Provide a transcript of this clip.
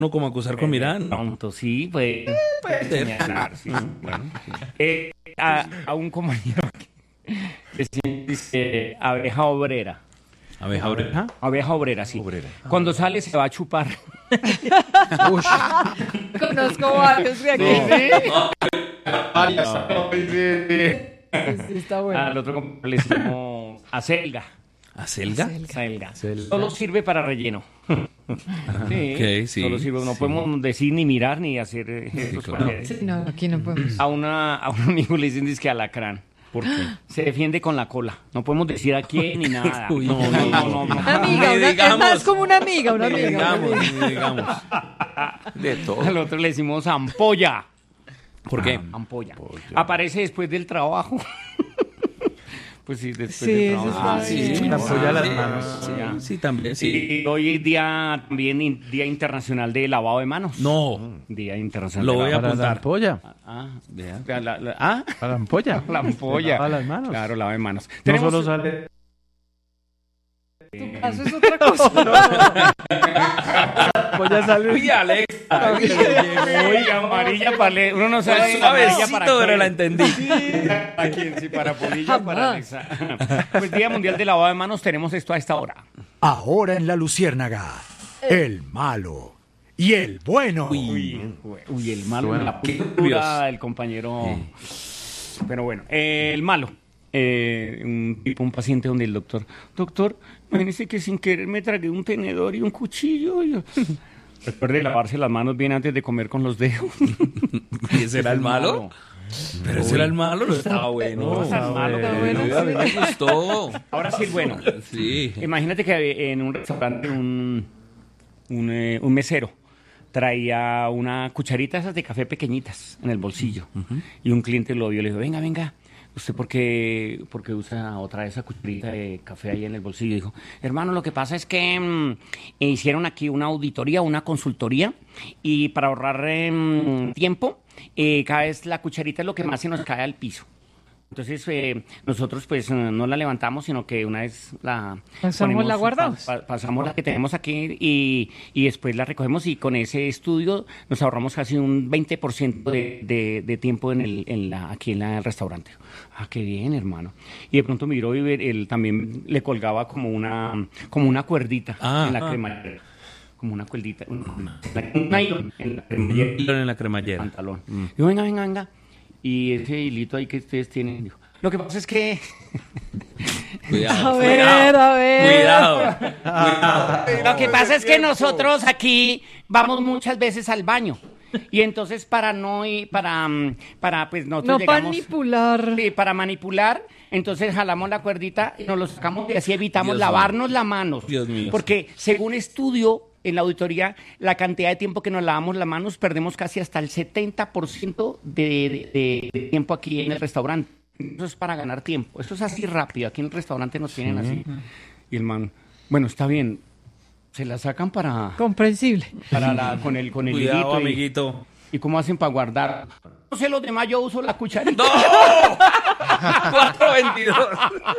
no como acusar con Miranda. Pronto, sí, puede ser. señalar, sí. Bueno, sí. A un compañero que dice abeja obrera. ¿Abeja oreja? Abeja obrera, sí. Obrera. Cuando sale se va a chupar. Conozco varios de aquí. Sí, está bueno. Al otro compañero le decimos acelga. ¿Acelga? Acelga. Acelga. Solo sirve para relleno. Sí, Ok, sí, solo sirve, no sí. podemos decir ni mirar ni hacer esos claro. papeles. No, aquí no podemos. A un amigo le dicen que alacrán. ¿Por qué? Se defiende con la cola. No podemos decir a quién ni nada. Uy, no. Amiga, Ni es digamos. más como una amiga, una Ni amiga. Una digamos, amiga. ni digamos. De todo. Al otro le decimos ampolla. ¿Por qué? Ampolla. Ampolla. Aparece después del trabajo. Pues sí, después Sí, del eso trabajo. está sí, bien. La ampolla a las sí, manos. Sí, también, sí. Y hoy es día también Día Internacional de Lavado de Manos. No, Día Internacional Lo de voy a lavado. Para la apuntar. ampolla. Vea. ¿Ah? Para la ampolla. La ampolla. Lava las manos. Claro, lavado de manos. No Tenemos solo sale. Tu caso es otra cosa. Ampolla sale. Uy, Alex. Oiga, amarilla para uno no sabe si amarilla para Suavecito, pero qué. la entendí. ¿A quién? Sí, para Polilla o para Jamás. Alexa. Pues Día Mundial de Lavado de Manos, tenemos esto a esta hora. Ahora en La Luciérnaga, el malo y el bueno. Uy, el malo Bueno, en la qué pintura curioso. del compañero. Pero bueno, el malo. Un paciente donde el doctor, imagínese que sin querer me tragué un tenedor y un cuchillo. Recuerde lavarse las manos bien antes de comer con los dedos. ¿Y ese era el malo? Pero ese era el malo, no estaba bueno. No, está malo, está bueno. A mí me gustó. Ahora sí el bueno. Sí. Imagínate que en un restaurante un mesero traía una cucharita esas de café pequeñitas en el bolsillo. Y un cliente lo vio y le dijo, venga, ¿usted por qué usa otra vez esa cucharita de café ahí en el bolsillo? Y dijo, hermano, lo que pasa es que hicieron aquí una auditoría, una consultoría, y para ahorrar tiempo, cada vez la cucharita es lo que más se nos cae al piso. Entonces, nosotros pues no la levantamos, sino que una vez la Pasamos, la guardamos. pasamos la que tenemos aquí y después la recogemos, y con ese estudio nos ahorramos casi un 20% de tiempo aquí en el restaurante. Ah, qué bien, hermano. Y de pronto miró y él también le colgaba como una cuerdita en la cremallera. Como una cuerdita. Un nylon en la cremallera. En la cremallera. Pantalón. Digo, venga. Y ese hilito ahí que ustedes tienen, dijo, lo que pasa es que... Cuidado. A ver. Cuidado. Lo que pasa es que nosotros aquí vamos muchas veces al baño. Y entonces para pues nosotros No llegamos... manipular. Sí, para manipular, entonces jalamos la cuerdita y nos lo sacamos y así evitamos Dios lavarnos las manos. Dios mío. Porque según estudio en la auditoría, la cantidad de tiempo que nos lavamos las manos, perdemos casi hasta el 70% de tiempo aquí en el restaurante. Eso es para ganar tiempo. Eso es así rápido. Aquí en el restaurante nos tienen así. Y el man, bueno, está bien. Se la sacan Comprensible. con el Cuidado, hilito y- amiguito. ¿Y cómo hacen para guardar? No sé, los demás yo uso la cucharita. ¡No! 422.